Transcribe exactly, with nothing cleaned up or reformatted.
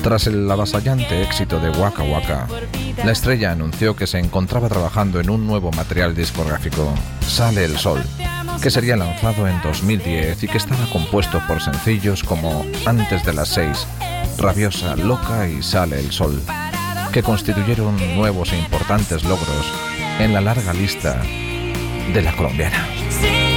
Tras el avasallante éxito de Waka Waka, la estrella anunció que se encontraba trabajando en un nuevo material discográfico, Sale el Sol, que sería lanzado en dos mil diez y que estaba compuesto por sencillos como Antes de las seis, Rabiosa, Loca y Sale el Sol, que constituyeron nuevos e importantes logros en la larga lista de la colombiana.